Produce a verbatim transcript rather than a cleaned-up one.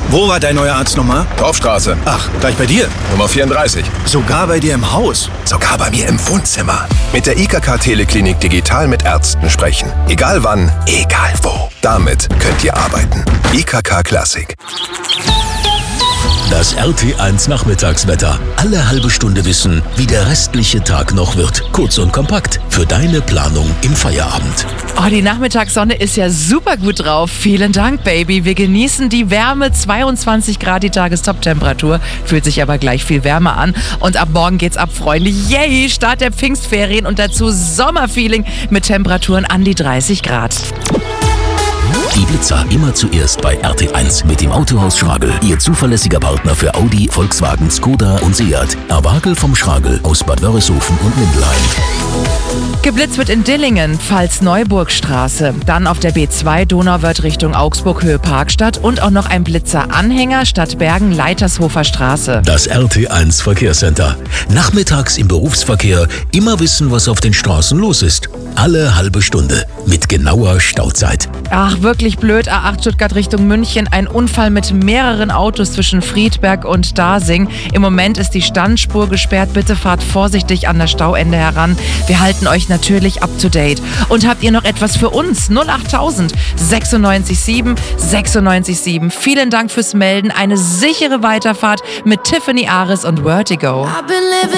Wo war dein neuer Arzt nochmal? Dorfstraße. Ach, gleich bei dir. Nummer vierunddreißig. Sogar bei dir im Haus. Sogar bei mir im Wohnzimmer. Mit der I K K Teleklinik digital mit Ärzten sprechen. Egal wann, egal wo. Damit könnt ihr arbeiten. I K K Classic. Das R T eins Nachmittagswetter. Alle halbe Stunde wissen, wie der restliche Tag noch wird. Kurz und kompakt für deine Planung im Feierabend. Oh, die Nachmittagssonne ist ja super gut drauf. Vielen Dank, Baby. Wir genießen die Wärme. zweiundzwanzig Grad die Tagestop-Temperatur. Fühlt sich aber gleich viel wärmer an. Und ab morgen geht's ab, Freunde. Yay! Start der Pfingstferien und dazu Sommerfeeling mit Temperaturen an die dreißig Grad. Die Blitzer immer zuerst bei R T eins mit dem Autohaus Schragel. Ihr zuverlässiger Partner für Audi, Volkswagen, Skoda und Seat. Erwagel vom Schragel aus Bad Wörishofen und Mindelheim. Geblitzt wird in Dillingen, Pfalz-Neuburgstraße. Dann auf der B zwei Donauwörth Richtung Augsburg, Höhe Parkstadt. Und auch noch ein Blitzer-Anhänger Stadt Bergen, Leitershofer Straße. Das R T eins Verkehrscenter. Nachmittags im Berufsverkehr immer wissen, was auf den Straßen los ist. Alle halbe Stunde mit genauer Stauzeit. Ach, wirklich blöd. A acht Stuttgart Richtung München. Ein Unfall mit mehreren Autos zwischen Friedberg und Dasing. Im Moment ist die Standspur gesperrt. Bitte fahrt vorsichtig an das Stauende heran. Wir halten euch natürlich up to date. Und habt ihr noch etwas für uns? null achttausend sechsundneunzig sieben sechsundneunzig sieben. Vielen Dank fürs Melden. Eine sichere Weiterfahrt mit Tiffany Ares und Vertigo.